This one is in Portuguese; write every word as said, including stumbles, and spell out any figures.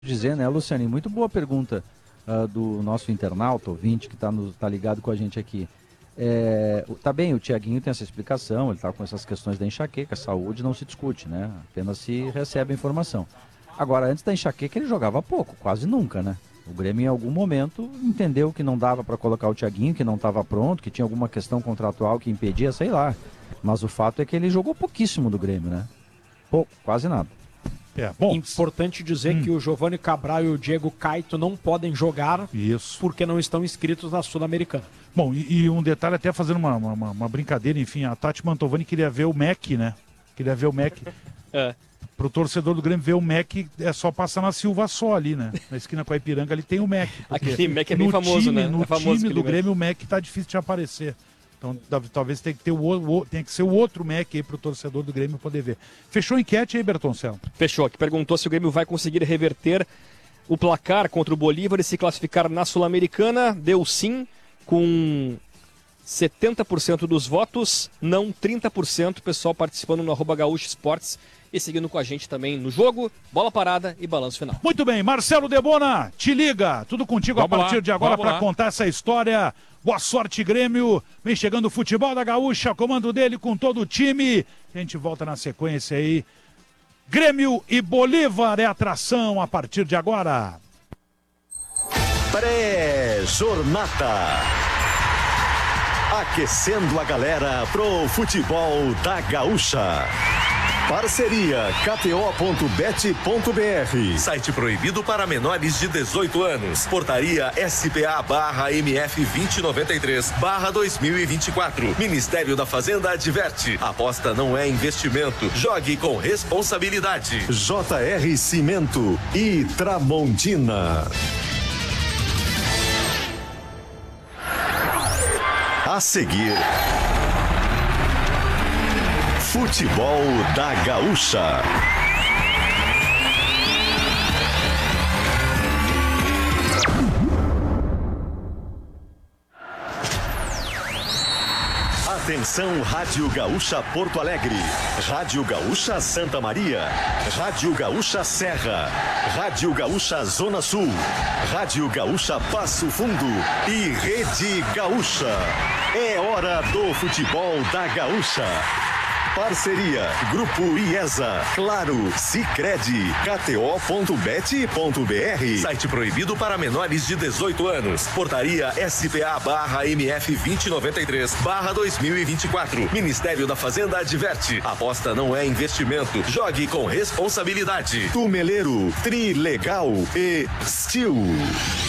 dizer, né, Luciane? Muito boa pergunta uh, do nosso internauta, ouvinte, que está tá ligado com a gente aqui. É, tá bem, o Thiaguinho tem essa explicação, ele tá com essas questões da enxaqueca, saúde não se discute, né? Apenas se recebe a informação. Agora, antes da enxaqueca, ele jogava pouco, quase nunca, né? O Grêmio, em algum momento, entendeu que não dava para colocar o Thiaguinho, que não estava pronto, que tinha alguma questão contratual que impedia, sei lá. Mas o fato é que ele jogou pouquíssimo do Grêmio, né? Pouco, quase nada. É, bom, importante dizer hum. que o Giovanni Cabral e o Diego Caito não podem jogar Isso. porque não estão inscritos na Sul-Americana. Bom, e, e um detalhe, até fazendo uma, uma, uma brincadeira, enfim, a Tati Mantovani queria ver o Mac, né? Queria ver o Mac. É. Pro torcedor do Grêmio ver o Mac, é só passar na Silva só ali, né? Na esquina com a Ipiranga ali tem o Mac. Aquele Mac é bem famoso, time, né? No é famoso time do Mac. Grêmio, o Mac tá difícil de aparecer. Então, talvez tenha que, ter o, o, tenha que ser o outro Mac aí pro torcedor do Grêmio poder ver. Fechou a enquete aí, Bertoncello? Fechou, que perguntou se o Grêmio vai conseguir reverter o placar contra o Bolívar e se classificar na Sul-Americana. Deu sim, com setenta por cento dos votos, não trinta por cento. Pessoal participando no arroba Gaúcho Esportes e seguindo com a gente também no jogo, bola parada e balanço final. Muito bem, Marcelo Debona, te liga, tudo contigo vamos a partir lá, de agora para contar essa história. Boa sorte, Grêmio. Vem chegando o futebol da Gaúcha, comando dele com todo o time. A gente volta na sequência aí. Grêmio e Bolívar é atração a partir de agora. Pré-jornada. Aquecendo a galera pro futebol da Gaúcha. Parceria K T O ponto bet ponto B R. Site proibido para menores de dezoito anos. Portaria S P A barra M F vinte e noventa e três barra dois mil e vinte e quatro. Ministério da Fazenda adverte. Aposta não é investimento. Jogue com responsabilidade. J R Cimento e Tramontina. A seguir, futebol da Gaúcha. Atenção, Rádio Gaúcha Porto Alegre, Rádio Gaúcha Santa Maria, Rádio Gaúcha Serra, Rádio Gaúcha Zona Sul, Rádio Gaúcha Passo Fundo e Rede Gaúcha. É hora do futebol da Gaúcha. Parceria Grupo IESA, Claro, Sicredi, K T O ponto bet ponto B R. Site proibido para menores de dezoito anos. Portaria S P A barra M F vinte e noventa e três barra dois mil e vinte e quatro. Ministério da Fazenda adverte. Aposta não é investimento. Jogue com responsabilidade. Tumeleiro, Trilegal e Steel.